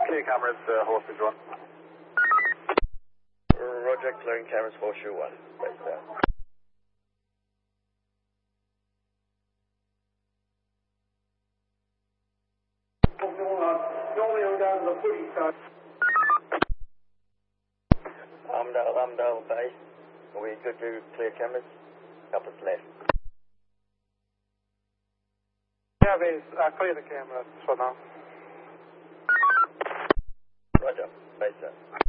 Clear cameras, Horseshoe 1. Roger, clearing cameras, Horseshoe 1. Base there. Normally I'm down to the footy side. Armdale Bay. Are we good to clear cameras? Compass left. Yeah, clear the cameras for now. Roger, base there.